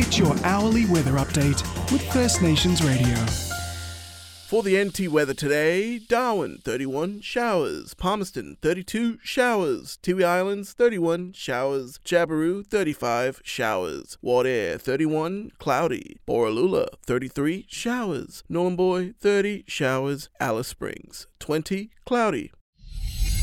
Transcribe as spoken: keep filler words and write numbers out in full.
Get your hourly weather update with First Nations Radio. For the N T weather today, Darwin, thirty-one, showers. Palmerston, thirty-two, showers. Tiwi Islands, thirty-one, showers. Jabiru, thirty-five, showers. Wadair, thirty-one, cloudy. Borroloola, thirty-three, showers. Nhulunbuy, thirty, showers. Alice Springs, twenty, cloudy.